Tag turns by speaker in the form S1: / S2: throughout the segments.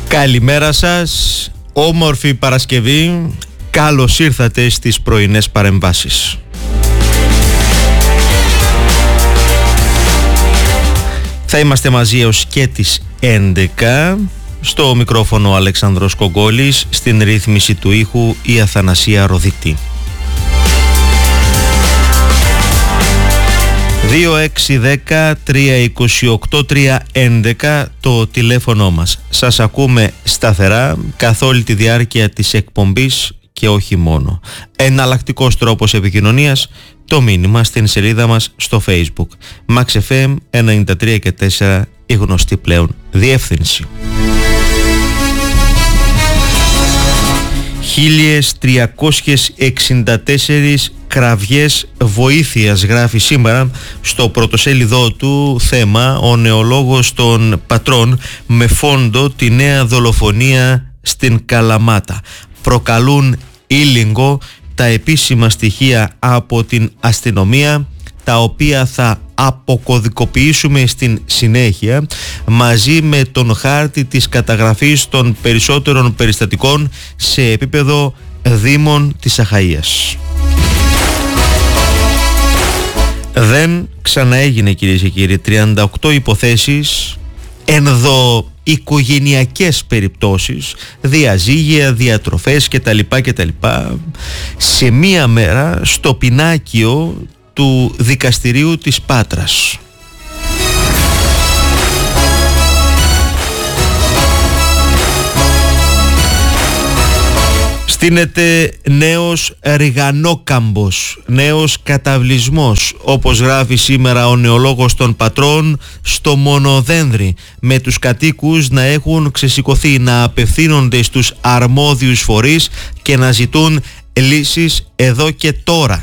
S1: Καλημέρα σας, όμορφη Παρασκευή, καλώς ήρθατε στις πρωινές παρεμβάσεις. Θα είμαστε μαζί έως και τις 11, στο μικρόφωνο ο Αλεξανδρός Κογκόλης, στην ρύθμιση του ήχου η Αθανασία Ροδίτη. 2610-328-311 το τηλέφωνο μας. Σας ακούμε σταθερά καθ' όλη τη διάρκεια της εκπομπής και όχι μόνο. Εναλλακτικός τρόπος επικοινωνίας, το μήνυμα στην σελίδα μας στο Facebook. Max FM 93,4, η γνωστή πλέον διεύθυνση. 1364 κραυγές βοήθειας, γράφει σήμερα στο πρωτοσέλιδό του θέμα ο νεολόγος των Πατρών, με φόντο τη νέα δολοφονία στην Καλαμάτα. Προκαλούν ήλιγκο τα επίσημα στοιχεία από την αστυνομία, τα οποία θα αποκωδικοποιήσουμε στην συνέχεια μαζί με τον χάρτη της καταγραφής των περισσότερων περιστατικών σε επίπεδο δήμων της Αχαΐας. Δεν ξαναέγινε, κυρίες και κύριοι. 38 υποθέσεις, ενδοοικογενειακές περιπτώσεις, διαζύγια, διατροφές κτλ. Σε μία μέρα στο πινάκιο του δικαστηρίου της Πάτρας. Στείνεται νέος ριγανόκαμπος, νέος καταβλισμός, όπως γράφει σήμερα ο νεολόγος των Πατρών, στο Μονοδένδρη, με τους κατοίκους να έχουν ξεσηκωθεί, να απευθύνονται στους αρμόδιους φορείς και να ζητούν λύσεις εδώ και τώρα.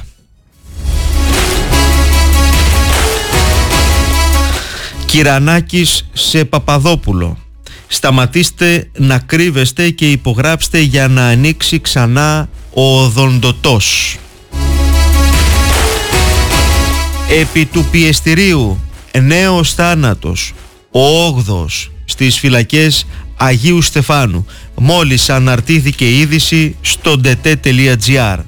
S1: Κυρανάκης σε Παπαδόπουλο. Σταματήστε να κρύβεστε και υπογράψτε για να ανοίξει ξανά ο οδοντοτός. Επί του πιεστηρίου, νέος θάνατος, ο 8ος στις φυλακές Αγίου Στεφάνου. Μόλις αναρτήθηκε η είδηση στο dt.gr.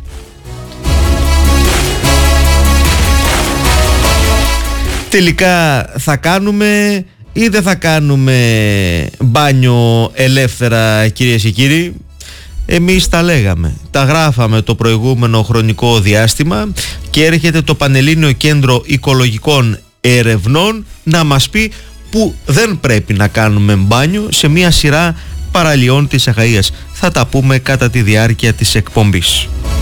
S1: Τελικά θα κάνουμε ή δεν θα κάνουμε μπάνιο ελεύθερα, κυρίες και κύριοι? Εμείς τα λέγαμε, τα γράφαμε το προηγούμενο χρονικό διάστημα και έρχεται το Πανελλήνιο Κέντρο Οικολογικών Ερευνών να μας πει που δεν πρέπει να κάνουμε μπάνιο σε μια σειρά παραλιών της Αχαΐας. Θα τα πούμε κατά τη διάρκεια της εκπομπής.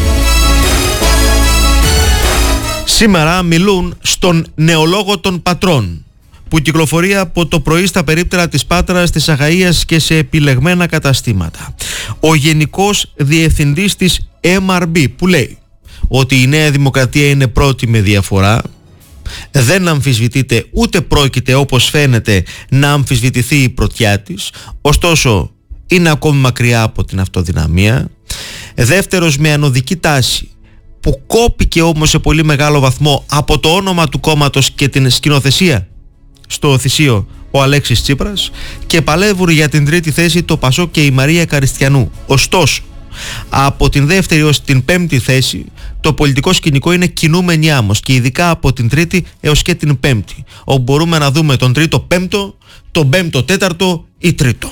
S1: Σήμερα μιλούν στον νεολόγο των Πατρών, που κυκλοφορεί από το πρωί στα περίπτερα της Πάτρας, της Αχαΐας και σε επιλεγμένα καταστήματα. Ο Γενικός Διευθυντής της MRB, που λέει ότι η Νέα Δημοκρατία είναι πρώτη με διαφορά, δεν αμφισβητείται ούτε πρόκειται, όπως φαίνεται, να αμφισβητηθεί η πρωτιά της, ωστόσο είναι ακόμη μακριά από την αυτοδυναμία. Δεύτερος με ανωδική τάση, που κόπηκε όμως σε πολύ μεγάλο βαθμό από το όνομα του κόμματος και την σκηνοθεσία στο Θησίο, ο Αλέξης Τσίπρας, και παλεύουν για την τρίτη θέση το Πασόκ και η Μαρία Καριστιανού. Ωστόσο, από την δεύτερη ως την πέμπτη θέση το πολιτικό σκηνικό είναι κινούμενη άμμος, και ειδικά από την τρίτη έως και την πέμπτη, όπου μπορούμε να δούμε τον τρίτο πέμπτο, τον πέμπτο τέταρτο ή τρίτο.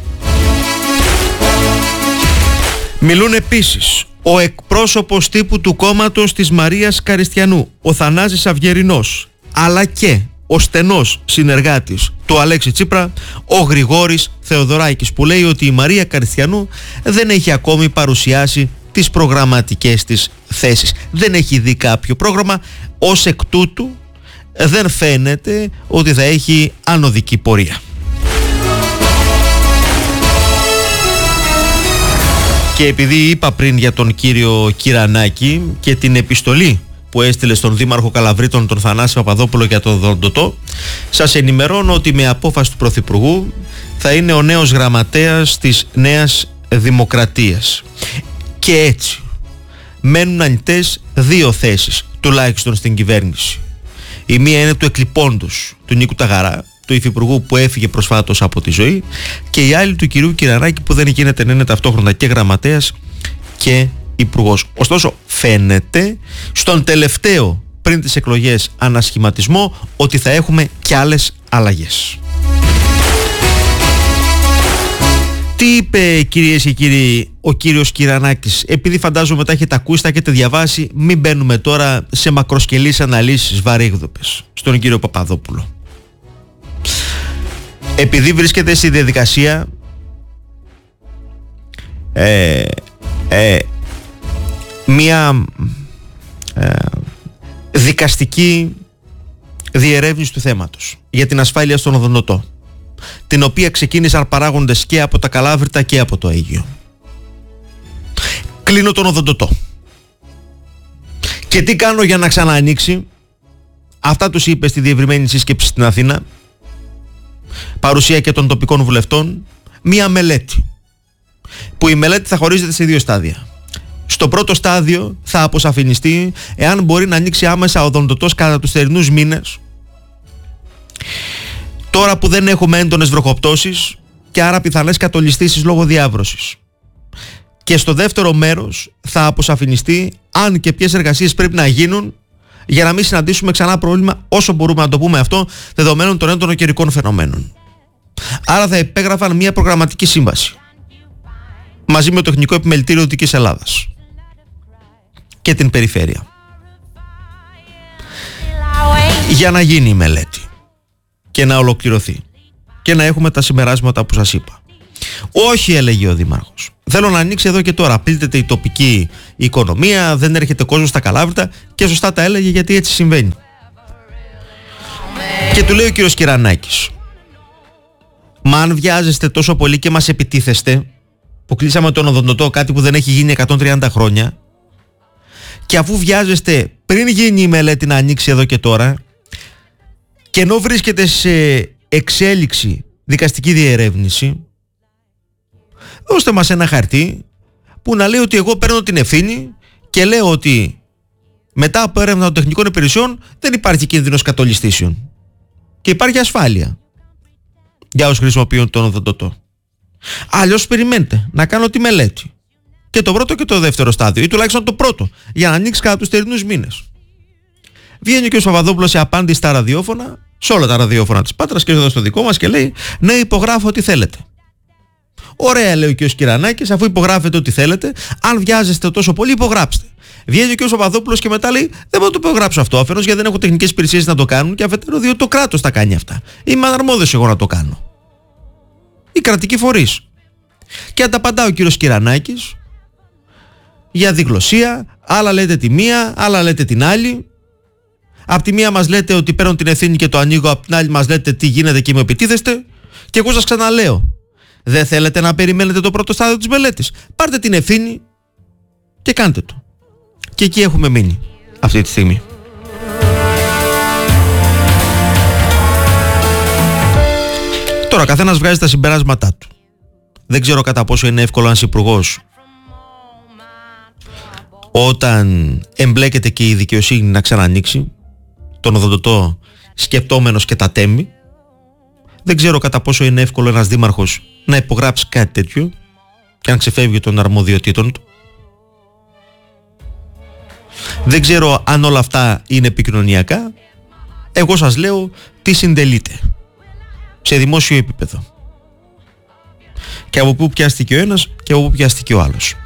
S1: Μιλούν επίσης ο εκπρόσωπος τύπου του κόμματος της Μαρίας Καριστιανού, ο Θανάσης Αυγερινός, αλλά και ο στενός συνεργάτης του Αλέξη Τσίπρα, ο Γρηγόρης Θεοδωράκης, που λέει ότι η Μαρία Καριστιανού δεν έχει ακόμη παρουσιάσει τις προγραμματικές της θέσεις. Δεν έχει δει κάποιο πρόγραμμα, ως εκ τούτου δεν φαίνεται ότι θα έχει ανωδική πορεία. Και επειδή είπα πριν για τον κύριο Κυρανάκη και την επιστολή που έστειλε στον Δήμαρχο Καλαβρίτων, τον Θανάση Παπαδόπουλο, για τον οδοντοτό, σας ενημερώνω ότι με απόφαση του Πρωθυπουργού θα είναι ο νέος γραμματέας της Νέας Δημοκρατίας. Και έτσι μένουν ανοιχτές δύο θέσεις τουλάχιστον στην κυβέρνηση. Η μία είναι του εκλειπώντος του Νίκου Ταγαρά, του του υφυπουργού που έφυγε προσφάτως από τη ζωή, και η άλλη του κυρίου Κυρανάκη, που δεν γίνεται να είναι ταυτόχρονα και γραμματέας και υπουργός. Ωστόσο φαίνεται στον τελευταίο πριν τις εκλογές ανασχηματισμό ότι θα έχουμε κι άλλες αλλαγές. Τι είπε, κυρίες και κύριοι, ο κύριος Κυρανάκης? Επειδή φαντάζομαι τα έχετε ακούσει, τα έχετε διαβάσει, μην μπαίνουμε τώρα σε μακροσκελείς αναλύσεις βαρύγδουπες στον κύριο Παπαδόπουλο. Επειδή βρίσκεται στη διαδικασία μία δικαστική διερεύνηση του θέματος για την ασφάλεια στον οδοντοτό, την οποία ξεκίνησαν παράγοντες και από τα Καλάβρητα και από το Αίγυο. Κλείνω τον οδοντοτό. Και τι κάνω για να ξαναανοίξει? Αυτά τους είπε στη διευρυμένη σύσκεψη στην Αθήνα, παρουσία και των τοπικών βουλευτών, μία μελέτη, που η μελέτη θα χωρίζεται σε 2 στάδια. Στο πρώτο στάδιο θα αποσαφινιστεί εάν μπορεί να ανοίξει άμεσα ο οδοντοτός κατά τους θερινούς μήνες, τώρα που δεν έχουμε έντονες βροχοπτώσεις και άρα πιθανές κατολιστήσεις λόγω διάβρωσης. Και στο δεύτερο μέρος θα αποσαφινιστεί αν και ποιες εργασίες πρέπει να γίνουν για να μην συναντήσουμε ξανά πρόβλημα, όσο μπορούμε να το πούμε αυτό, δεδομένων των έντονων καιρικών φαινομένων. Άρα θα υπέγραφαν μια προγραμματική σύμβαση μαζί με το Τεχνικό Επιμελητήριο Δυτικής Ελλάδας και την περιφέρεια για να γίνει η μελέτη και να ολοκληρωθεί και να έχουμε τα συμπεράσματα που σας είπα. Όχι, έλεγε ο Δήμαρχος, θέλω να ανοίξει εδώ και τώρα. Πλήττεται η τοπική οικονομία, δεν έρχεται κόσμος στα Καλάβρητα, και σωστά τα έλεγε, γιατί έτσι συμβαίνει. Και του λέει ο κύριος Κυρανάκης, μα αν βιάζεστε τόσο πολύ και μας επιτίθεστε, που κλείσαμε τον οδοντοτό, κάτι που δεν έχει γίνει 130 χρόνια, και αφού βιάζεστε πριν γίνει η μελέτη να ανοίξει εδώ και τώρα, και ενώ βρίσκεται σε εξέλιξη δικαστική διερεύνηση, δώστε μας ένα χαρτί που να λέει ότι εγώ παίρνω την ευθύνη και λέω ότι μετά από έρευνα των τεχνικών υπηρεσιών δεν υπάρχει κίνδυνος κατολιστήσεων και υπάρχει ασφάλεια για όσους χρησιμοποιούν τον οδοντοτό. Αλλιώς περιμένετε να κάνω τη μελέτη, και το πρώτο και το δεύτερο στάδιο, ή τουλάχιστον το πρώτο, για να ανοίξει κατά τους θερινούς μήνες. Βγαίνει και ο Παπαδόπουλος σε απάντηση στα ραδιόφωνα, σε όλα τα ραδιόφωνα της Πάτρας και εδώ στο δικό μας, και λέει, ναι, υπογράφω ό,τι θέλετε. Ωραία, λέει ο κ. Κυρανάκης, αφού υπογράφετε ό,τι θέλετε, αν βιάζεστε τόσο πολύ, υπογράψτε. Βγαίνει ο κ. Παπαδόπουλος και μετά λέει, δεν μπορώ να το υπογράψω αυτό, αφενός γιατί δεν έχω τεχνικές υπηρεσίες να το κάνουν, και αφετέρου διότι το κράτος τα κάνει αυτά. Είμαι αναρμόδιος εγώ να το κάνω. Οι κρατικοί φορείς. Και ανταπαντά ο κ. Κυρανάκης για διγλωσία, άλλα λέτε τη μία, άλλα λέτε την άλλη. Απ' τη μία μας λέτε ότι παίρνω την ευθύνη και το ανοίγω, απ' την άλλη μας λέτε τι γίνεται και με επιτίθεστε. Και εγώ σας ξαναλέω, δεν θέλετε να περιμένετε το πρώτο στάδιο της μελέτης? Πάρτε την ευθύνη και κάντε το. Και εκεί έχουμε μείνει αυτή τη στιγμή. Τώρα καθένας βγάζει τα συμπεράσματά του. Δεν ξέρω κατά πόσο είναι εύκολο ένας υπουργός, όταν εμπλέκεται και η δικαιοσύνη, να ξανανοίξει τον οδοντοτό σκεπτόμενος και τα τέμει. Δεν ξέρω κατά πόσο είναι εύκολο ένας δήμαρχος να υπογράψει κάτι τέτοιο και να ξεφεύγει των αρμοδιοτήτων του. Δεν ξέρω αν όλα αυτά είναι επικοινωνιακά. Εγώ σας λέω τι συντελείται σε δημόσιο επίπεδο και από πού πιάστηκε ο ένας και από πού πιάστηκε ο άλλος.